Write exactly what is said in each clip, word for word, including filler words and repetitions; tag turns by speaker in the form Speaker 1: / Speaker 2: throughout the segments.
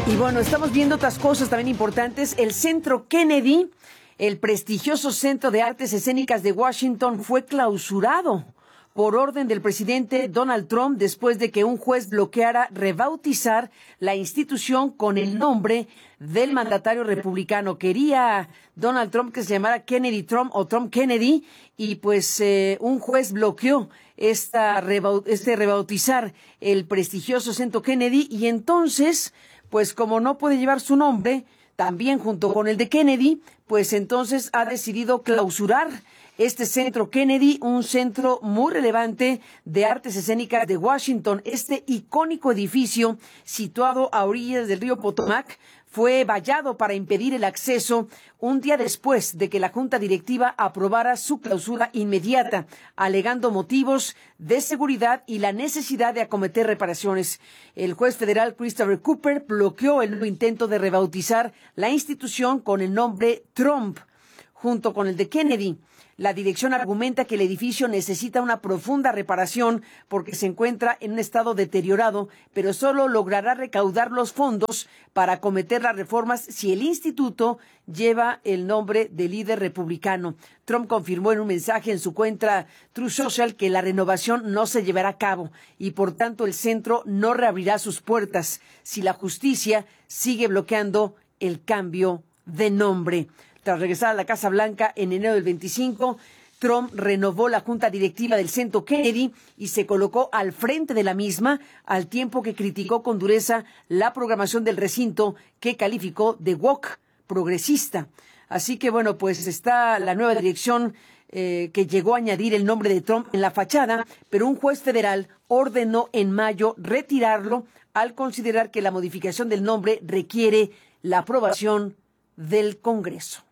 Speaker 1: Y bueno, estamos viendo otras cosas también importantes. El Centro Kennedy, el prestigioso Centro de Artes Escénicas de Washington, fue clausurado por orden del presidente Donald Trump después de que un juez bloqueara rebautizar la institución con el nombre del mandatario republicano. Quería Donald Trump que se llamara Kennedy Trump o Trump Kennedy y pues eh, un juez bloqueó esta este rebautizar el prestigioso Centro Kennedy y entonces, pues como no puede llevar su nombre, también junto con el de Kennedy, pues entonces ha decidido clausurar este Centro Kennedy, un centro muy relevante de artes escénicas de Washington. Este icónico edificio situado a orillas del río Potomac fue vallado para impedir el acceso un día después de que la Junta Directiva aprobara su clausura inmediata, alegando motivos de seguridad y la necesidad de acometer reparaciones. El juez federal Christopher Cooper bloqueó el nuevo intento de rebautizar la institución con el nombre Trump, junto con el de Kennedy. La dirección argumenta que el edificio necesita una profunda reparación porque se encuentra en un estado deteriorado, pero solo logrará recaudar los fondos para acometer las reformas si el instituto lleva el nombre del líder republicano. Trump confirmó en un mensaje en su cuenta Truth Social que la renovación no se llevará a cabo y por tanto el centro no reabrirá sus puertas si la justicia sigue bloqueando el cambio de nombre. Tras regresar a la Casa Blanca en enero del veinticinco, Trump renovó la junta directiva del Centro Kennedy y se colocó al frente de la misma, al tiempo que criticó con dureza la programación del recinto que calificó de woke, progresista. Así que bueno, pues está la nueva dirección eh, que llegó a añadir el nombre de Trump en la fachada, pero un juez federal ordenó en mayo retirarlo al considerar que la modificación del nombre requiere la aprobación del Congreso.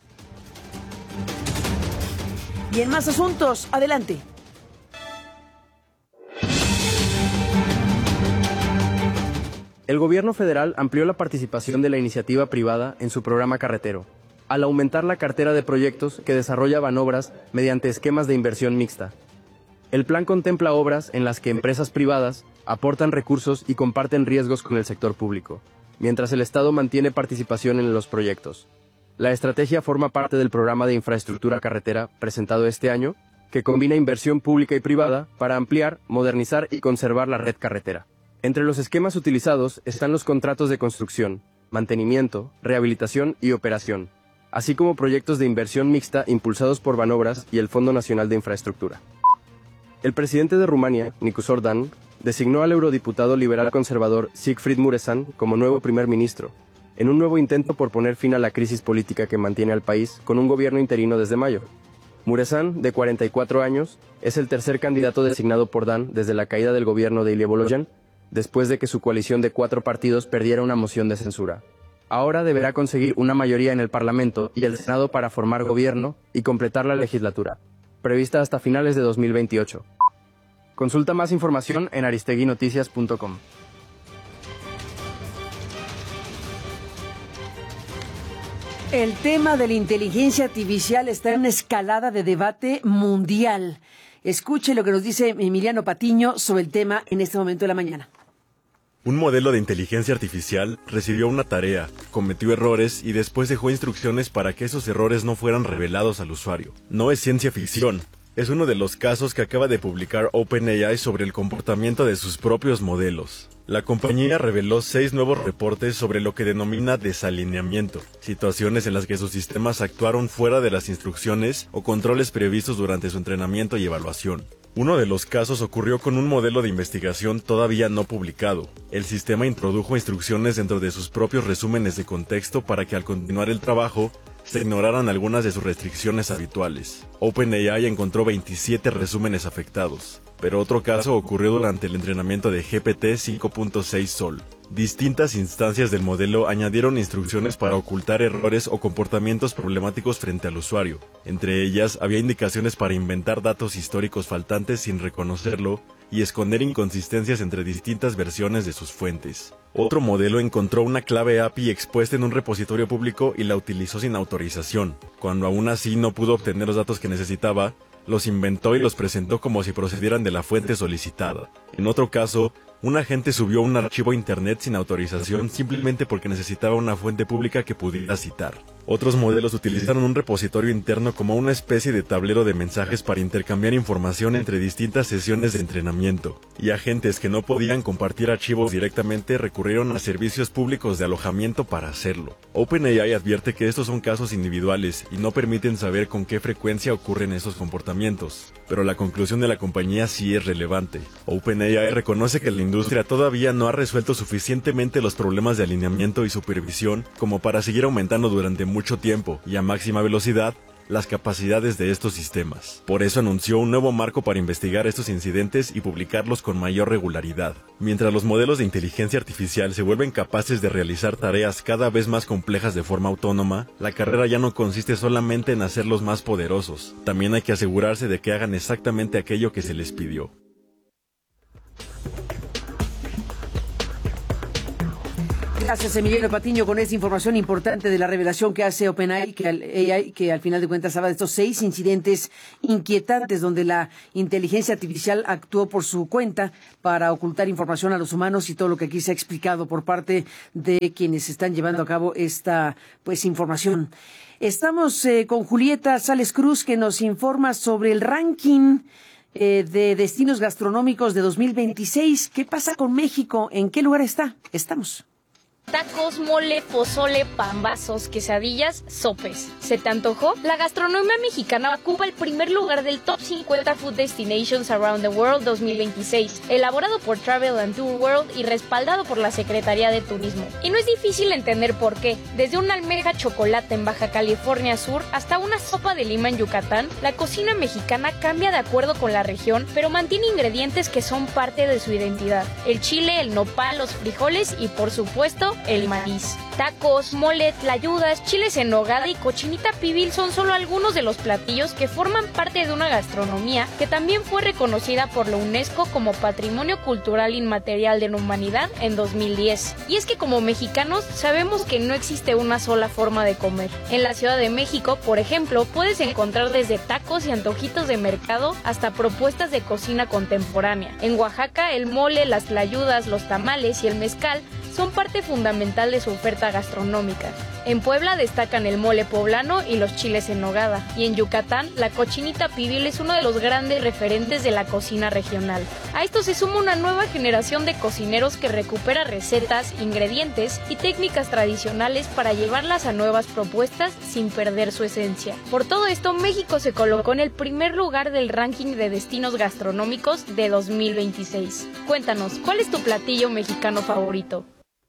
Speaker 1: Y en más asuntos, adelante.
Speaker 2: El gobierno federal amplió la participación de la iniciativa privada en su programa carretero, al aumentar la cartera de proyectos que desarrolla Banobras mediante esquemas de inversión mixta. El plan contempla obras en las que empresas privadas aportan recursos y comparten riesgos con el sector público, mientras el Estado mantiene participación en los proyectos. La estrategia forma parte del programa de infraestructura carretera presentado este año, que combina inversión pública y privada para ampliar, modernizar y conservar la red carretera. Entre los esquemas utilizados están los contratos de construcción, mantenimiento, rehabilitación y operación, así como proyectos de inversión mixta impulsados por Banobras y el Fondo Nacional de Infraestructura. El presidente de Rumania, Nicus Ordan, designó al eurodiputado liberal conservador Siegfried Mureșan como nuevo primer ministro, en un nuevo intento por poner fin a la crisis política que mantiene al país con un gobierno interino desde mayo. Mureșan, de cuarenta y cuatro años, es el tercer candidato designado por Dan desde la caída del gobierno de Ilie Volojan, después de que su coalición de cuatro partidos perdiera una moción de censura. Ahora deberá conseguir una mayoría en el Parlamento y el Senado para formar gobierno y completar la legislatura, prevista hasta finales de dos mil veintiocho. Consulta más información en aristegui noticias punto com.
Speaker 1: El tema de la inteligencia artificial está en una escalada de debate mundial. Escuche lo que nos dice Emiliano Patiño sobre el tema en este momento de la mañana.
Speaker 3: Un modelo de inteligencia artificial recibió una tarea, cometió errores y después dejó instrucciones para que esos errores no fueran revelados al usuario. No es ciencia ficción. Es uno de los casos que acaba de publicar OpenAI sobre el comportamiento de sus propios modelos. La compañía reveló seis nuevos reportes sobre lo que denomina desalineamiento, situaciones en las que sus sistemas actuaron fuera de las instrucciones o controles previstos durante su entrenamiento y evaluación. Uno de los casos ocurrió con un modelo de investigación todavía no publicado. El sistema introdujo instrucciones dentro de sus propios resúmenes de contexto para que al continuar el trabajo, se ignoraran algunas de sus restricciones habituales. OpenAI encontró veintisiete resúmenes afectados, pero otro caso ocurrió durante el entrenamiento de G P T cinco punto seis Sol. Distintas instancias del modelo añadieron instrucciones para ocultar errores o comportamientos problemáticos frente al usuario. Entre ellas, había indicaciones para inventar datos históricos faltantes sin reconocerlo y esconder inconsistencias entre distintas versiones de sus fuentes. Otro modelo encontró una clave A P I expuesta en un repositorio público y la utilizó sin autorización. Cuando aún así no pudo obtener los datos que necesitaba, los inventó y los presentó como si procedieran de la fuente solicitada. En otro caso, un agente subió un archivo a internet sin autorización simplemente porque necesitaba una fuente pública que pudiera citar. Otros modelos utilizaron un repositorio interno como una especie de tablero de mensajes para intercambiar información entre distintas sesiones de entrenamiento, y agentes que no podían compartir archivos directamente recurrieron a servicios públicos de alojamiento para hacerlo. OpenAI advierte que estos son casos individuales y no permiten saber con qué frecuencia ocurren esos comportamientos, pero la conclusión de la compañía sí es relevante. OpenAI reconoce que la industria todavía no ha resuelto suficientemente los problemas de alineamiento y supervisión como para seguir aumentando durante mucho tiempo y a máxima velocidad las capacidades de estos sistemas. Por eso anunció un nuevo marco para investigar estos incidentes y publicarlos con mayor regularidad. Mientras los modelos de inteligencia artificial se vuelven capaces de realizar tareas cada vez más complejas de forma autónoma, la carrera ya no consiste solamente en hacerlos más poderosos. También hay que asegurarse de que hagan exactamente aquello que se les pidió.
Speaker 1: Gracias, Emiliano Patiño, con esta información importante de la revelación que hace OpenAI, que al, A I, que al final de cuentas habla de estos seis incidentes inquietantes donde la inteligencia artificial actuó por su cuenta para ocultar información a los humanos y todo lo que aquí se ha explicado por parte de quienes están llevando a cabo esta pues información. Estamos eh, con Julieta Sales Cruz, que nos informa sobre el ranking eh, de destinos gastronómicos de dos mil veintiséis. ¿Qué pasa con México? ¿En qué lugar está? Estamos.
Speaker 4: Tacos, mole, pozole, pambazos, quesadillas, sopes. ¿Se te antojó? La gastronomía mexicana ocupa el primer lugar del Top cincuenta Food Destinations Around the World dos mil veintiséis, elaborado por Travel and Tour World y respaldado por la Secretaría de Turismo. Y no es difícil entender por qué. Desde una almeja chocolate en Baja California Sur hasta una sopa de lima en Yucatán, la cocina mexicana cambia de acuerdo con la región, pero mantiene ingredientes que son parte de su identidad. El chile, el nopal, los frijoles y, por supuesto, el maíz. Tacos, mole, tlayudas, chiles en nogada y cochinita pibil son solo algunos de los platillos que forman parte de una gastronomía que también fue reconocida por la UNESCO como Patrimonio Cultural Inmaterial de la Humanidad en dos mil diez. Y es que como mexicanos sabemos que no existe una sola forma de comer. En la Ciudad de México, por ejemplo, puedes encontrar desde tacos y antojitos de mercado hasta propuestas de cocina contemporánea. En Oaxaca, el mole, las tlayudas, los tamales y el mezcal son parte fundamental de su oferta gastronómica. En Puebla destacan el mole poblano y los chiles en nogada, y en Yucatán la cochinita pibil es uno de los grandes referentes de la cocina regional. A esto se suma una nueva generación de cocineros que recupera recetas, ingredientes y técnicas tradicionales para llevarlas a nuevas propuestas sin perder su esencia. Por todo esto, México se colocó en el primer lugar del ranking de destinos gastronómicos de dos mil veintiséis. Cuéntanos, ¿cuál es tu platillo mexicano favorito?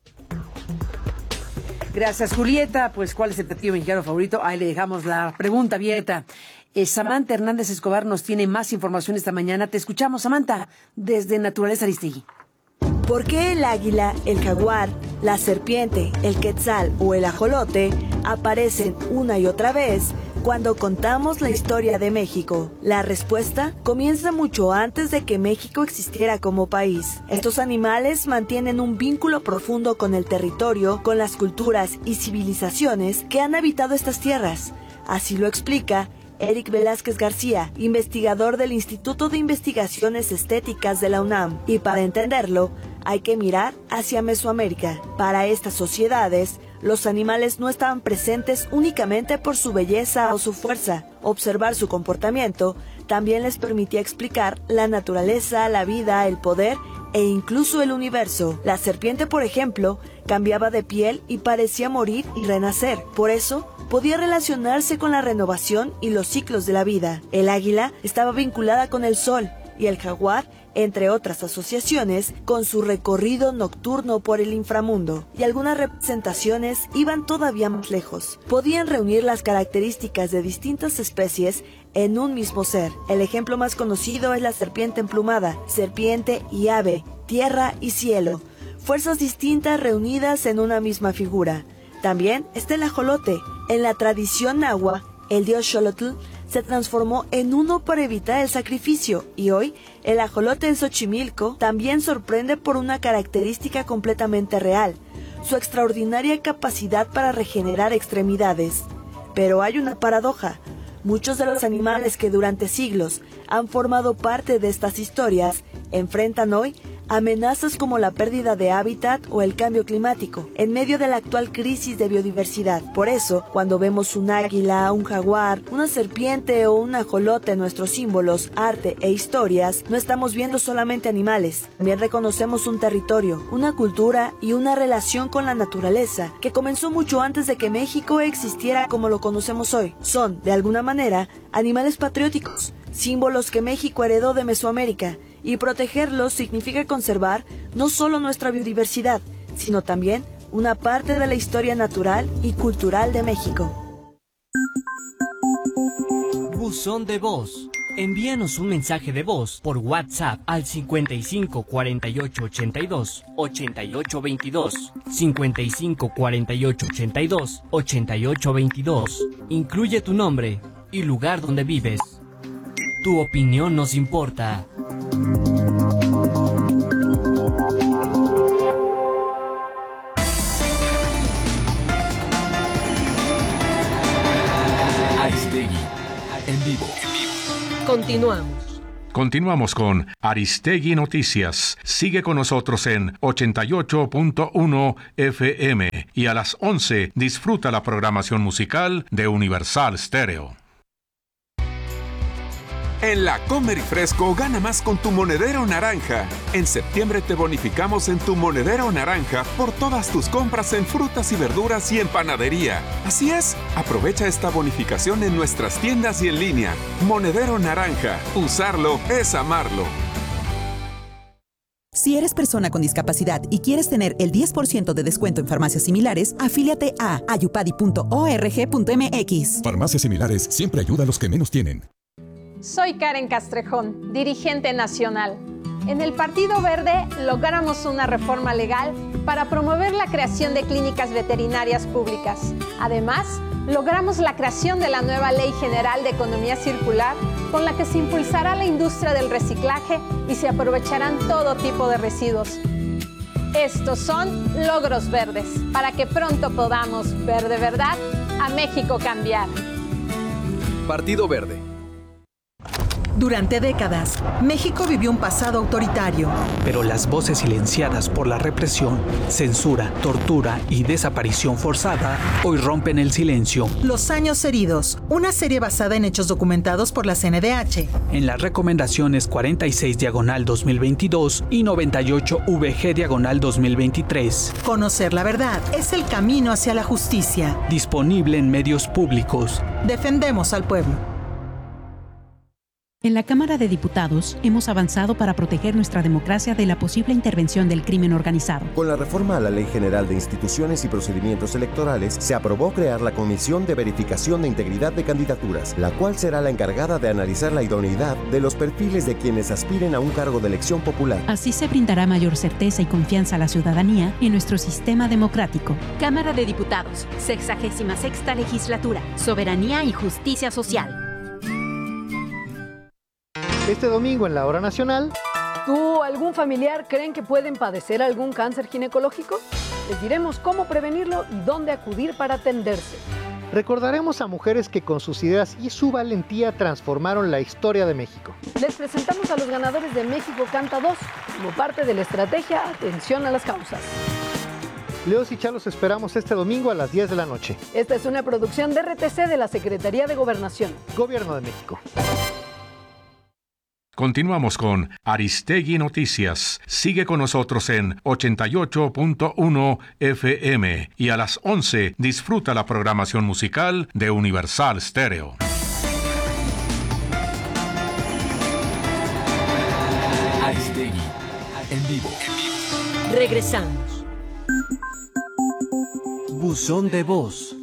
Speaker 1: Gracias, Julieta. Pues, ¿cuál es el platillo mexicano favorito? Ahí le dejamos la pregunta abierta. Eh, Samantha Hernández Escobar nos tiene más información esta mañana. Te escuchamos, Samantha, desde Naturaleza Aristegui.
Speaker 5: ¿Por qué el águila, el jaguar, la serpiente, el quetzal o el ajolote aparecen una y otra vez cuando contamos la historia de México? La respuesta comienza mucho antes de que México existiera como país. Estos animales mantienen un vínculo profundo con el territorio, con las culturas y civilizaciones que han habitado estas tierras. Así lo explica Eric Velázquez García, investigador del Instituto de Investigaciones Estéticas de la UNAM. Y para entenderlo, hay que mirar hacia Mesoamérica. Para estas sociedades, los animales no estaban presentes únicamente por su belleza o su fuerza. Observar su comportamiento también les permitía explicar la naturaleza, la vida, el poder e incluso el universo. La serpiente, por ejemplo, cambiaba de piel y parecía morir y renacer. Por eso, podía relacionarse con la renovación y los ciclos de la vida. El águila estaba vinculada con el sol y el jaguar, entre otras asociaciones, con su recorrido nocturno por el inframundo. Y algunas representaciones iban todavía más lejos. Podían reunir las características de distintas especies en un mismo ser. El ejemplo más conocido es la serpiente emplumada, serpiente y ave, tierra y cielo, fuerzas distintas reunidas en una misma figura. También está el ajolote. En la tradición nahua, el dios Xolotl se transformó en uno para evitar el sacrificio, y hoy el ajolote en Xochimilco también sorprende por una característica completamente real, su extraordinaria capacidad para regenerar extremidades. Pero hay una paradoja. Muchos de los animales que durante siglos han formado parte de estas historias enfrentan hoy amenazas como la pérdida de hábitat o el cambio climático, en medio de la actual crisis de biodiversidad. Por eso, cuando vemos un águila, un jaguar, una serpiente o un ajolote en nuestros símbolos, arte e historias, no estamos viendo solamente animales. También reconocemos un territorio, una cultura y una relación con la naturaleza que comenzó mucho antes de que México existiera como lo conocemos hoy. Son, de alguna manera, animales patrióticos, símbolos que México heredó de Mesoamérica, y protegerlos significa conservar no solo nuestra biodiversidad, sino también una parte de la historia natural y cultural de México.
Speaker 6: Buzón de voz. Envíanos un mensaje de voz por WhatsApp al cincuenta y cinco cuarenta y ocho ochenta y dos ochenta y ocho veintidós, cincuenta y cinco cuarenta y ocho ochenta y dos ochenta y ocho veintidós. Incluye tu nombre y lugar donde vives. Tu opinión nos importa.
Speaker 7: Aristegui, en vivo.
Speaker 8: Continuamos.
Speaker 9: Continuamos con Aristegui Noticias. Sigue con nosotros en ochenta y ocho punto uno F M y a las once disfruta la programación musical de Universal Stereo.
Speaker 7: En la Comer y Fresco gana más con tu monedero naranja. En septiembre te bonificamos en tu monedero naranja por todas tus compras en frutas y verduras y en panadería. Así es, aprovecha esta bonificación en nuestras tiendas y en línea. Monedero naranja, usarlo es amarlo.
Speaker 10: Si eres persona con discapacidad y quieres tener el diez por ciento de descuento en farmacias similares, afíliate a ayupadi punto org punto m x.
Speaker 11: Farmacias similares siempre ayuda a los que menos tienen.
Speaker 8: Soy Karen Castrejón, dirigente nacional. En el Partido Verde logramos una reforma legal para promover la creación de clínicas veterinarias públicas. Además, logramos la creación de la nueva Ley General de Economía Circular, con la que se impulsará la industria del reciclaje y se aprovecharán todo tipo de residuos. Estos son logros verdes, para que pronto podamos ver de verdad a México cambiar.
Speaker 12: Partido Verde.
Speaker 13: Durante décadas, México vivió un pasado autoritario.
Speaker 14: Pero las voces silenciadas por la represión, censura, tortura y desaparición forzada hoy rompen el silencio.
Speaker 13: Los años heridos, una serie basada en hechos documentados por la C N D H.
Speaker 14: En las recomendaciones cuarenta y seis diagonal dos mil veintidós y noventa y ocho V G diagonal dos mil veintitrés.
Speaker 13: Conocer la verdad es el camino hacia la justicia.
Speaker 14: Disponible en medios públicos.
Speaker 13: Defendemos al pueblo.
Speaker 15: En la Cámara de Diputados hemos avanzado para proteger nuestra democracia de la posible intervención del crimen organizado.
Speaker 16: Con la reforma a la Ley General de Instituciones y Procedimientos Electorales, se aprobó crear la Comisión de Verificación de Integridad de Candidaturas, la cual será la encargada de analizar la idoneidad de los perfiles de quienes aspiren a un cargo de elección popular.
Speaker 15: Así se brindará mayor certeza y confianza a la ciudadanía en nuestro sistema democrático.
Speaker 17: Cámara de Diputados, sexagésima sexta legislatura, Soberanía y Justicia Social.
Speaker 18: Este domingo en la Hora Nacional.
Speaker 19: ¿Tú o algún familiar creen que pueden padecer algún cáncer ginecológico? Les diremos cómo prevenirlo y dónde acudir para atenderse.
Speaker 18: Recordaremos a mujeres que con sus ideas y su valentía transformaron la historia de México.
Speaker 19: Les presentamos a los ganadores de México Canta dos como parte de la estrategia Atención a las Causas.
Speaker 18: Leos y Chalos esperamos este domingo a las diez de la noche.
Speaker 19: Esta es una producción de R T C de la Secretaría de Gobernación.
Speaker 18: Gobierno de México.
Speaker 9: Continuamos con Aristegui Noticias. Sigue con nosotros en ochenta y ocho punto uno F M y a las once disfruta la programación musical de Universal Stereo.
Speaker 7: Aristegui, en vivo.
Speaker 8: Regresamos.
Speaker 6: Buzón de voz.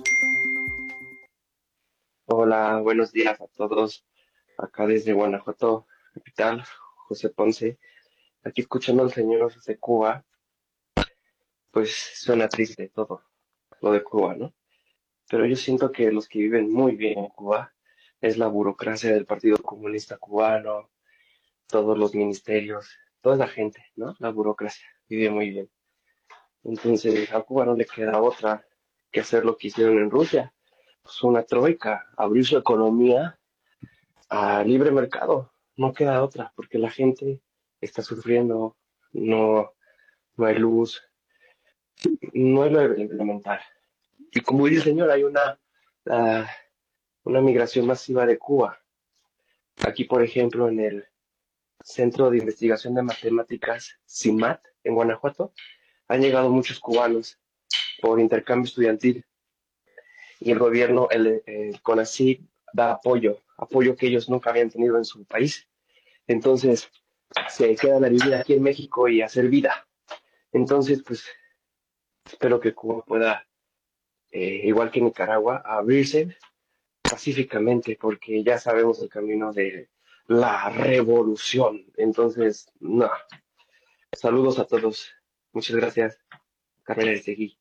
Speaker 20: Hola, buenos días a todos. Acá desde Guanajuato capital, José Ponce, aquí escuchando al señor de Cuba, pues suena triste todo, lo de Cuba, ¿no? Pero yo siento que los que viven muy bien en Cuba es la burocracia del Partido Comunista Cubano, todos los ministerios, toda la gente, ¿no? La burocracia vive muy bien. Entonces a Cuba no le queda otra que hacer lo que hicieron en Rusia, pues, una troika, abrir su economía a libre mercado. No queda otra, porque la gente está sufriendo, no, no hay luz, no es lo elemental. Y como dice el señor, hay una, uh, una migración masiva de Cuba. Aquí, por ejemplo, en el Centro de Investigación de Matemáticas, CIMAT, en Guanajuato, han llegado muchos cubanos por intercambio estudiantil. Y el gobierno, el, el CONACYT, da apoyo, apoyo que ellos nunca habían tenido en su país. Entonces, se quedan a vivir aquí en México y a hacer vida. Entonces, pues, espero que Cuba pueda, eh, igual que Nicaragua, abrirse pacíficamente, porque ya sabemos el camino de la revolución. Entonces, no. Saludos a todos. Muchas gracias. Carmen Aristegui.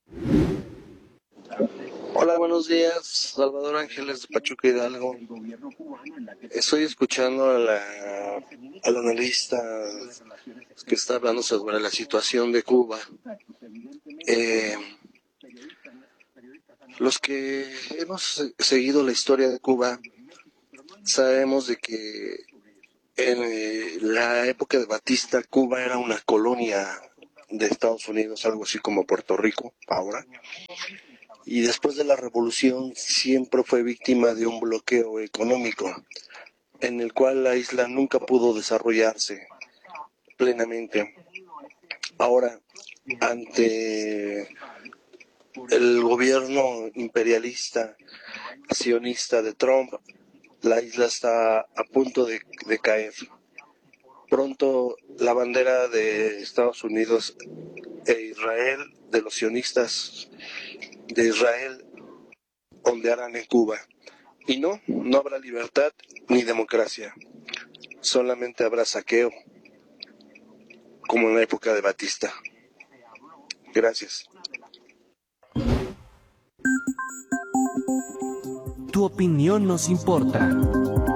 Speaker 21: Hola, buenos días. Salvador Ángeles de Pachuca Hidalgo. Estoy escuchando a la, al analista que está hablando sobre la situación de Cuba. Eh, los que hemos seguido la historia de Cuba sabemos de que en la época de Batista, Cuba era una colonia de Estados Unidos, algo así como Puerto Rico ahora. Y después de la revolución siempre fue víctima de un bloqueo económico, en el cual la isla nunca pudo desarrollarse plenamente. Ahora, ante el gobierno imperialista, sionista de Trump, la isla está a punto de, de caer. Pronto la bandera de Estados Unidos e Israel, de los sionistas de Israel, ondearán en Cuba. Y no, no habrá libertad ni democracia. Solamente habrá saqueo, como en la época de Batista. Gracias.
Speaker 6: Tu opinión nos importa.